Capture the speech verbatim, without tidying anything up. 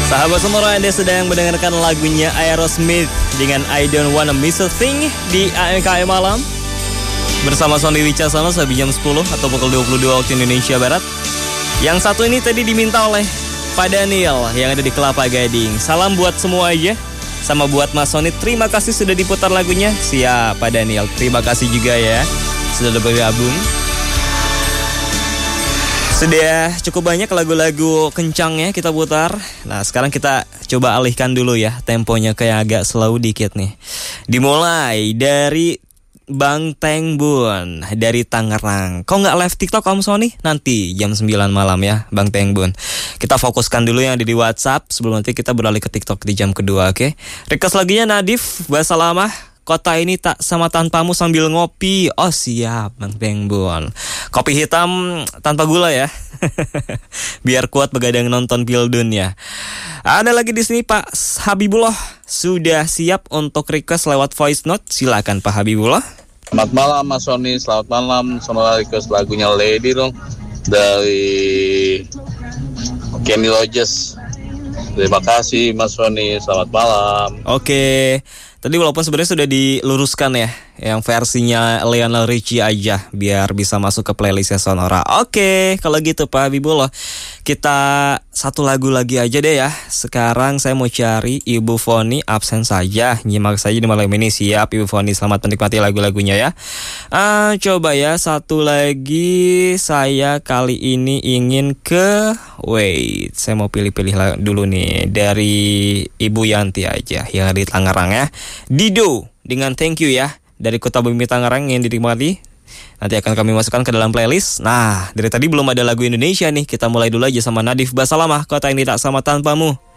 Sahabat Sonora, Anda sedang mendengarkan lagunya Aerosmith dengan I Don't Wanna Miss a Thing di A M K M Malam bersama Sony Wicaksono sampai jam sepuluh atau pukul dua puluh dua waktu Indonesia Barat. Yang satu ini tadi diminta oleh Pak Daniel yang ada di Kelapa Gading. Salam buat semua aja, sama buat Mas Sony. Terima kasih sudah diputar lagunya. Siap Pak Daniel, terima kasih juga ya sudah bergabung. Sudah cukup banyak lagu-lagu kencangnya kita putar. Nah sekarang kita coba alihkan dulu ya, temponya kayak agak slow dikit nih. Dimulai dari Bang Tengbun dari Tangerang. Kok nggak live TikTok Om Sony? Nanti jam sembilan malam ya Bang Tengbun. Kita fokuskan dulu yang ada di WhatsApp sebelum nanti kita beralih ke TikTok di jam kedua, oke? Request lagunya Nadif, bahasa lama. Kota ini tak sama tanpamu sambil ngopi. Oh siap Bang Tengbun. Kopi hitam tanpa gula ya. Biar kuat begadang nonton Pildun ya. Ada lagi di sini Pak Habibullah. Sudah siap untuk request lewat voice note? Silakan Pak Habibullah. Selamat malam Mas Sony, selamat malam. Sonora request lagunya Lady dong dari Kenny Rogers. Terima kasih Mas Sony, selamat malam. Oke. Tadi walaupun sebenarnya sudah diluruskan ya, yang versinya Lionel Richie aja biar bisa masuk ke playlistnya Sonora. Oke, kalau gitu Pak Habibullah, kita satu lagu lagi aja deh ya. Sekarang saya mau cari Ibu Foni absen saja. Nyimak saja di malam ini. Siap Ibu Foni, selamat menikmati lagu-lagunya ya. Ah, coba ya satu lagi. Saya kali ini ingin ke wait, saya mau pilih-pilih dulu nih dari Ibu Yanti aja yang di Tangerang ya. Dido dengan Thank You ya dari Kota Bumi Tangerang yang dinikmati. Nanti akan kami masukkan ke dalam playlist. Nah, dari tadi belum ada lagu Indonesia nih. Kita mulai dulu aja sama Nadif Basalamah, Kota Ini Tak Sama Tanpamu.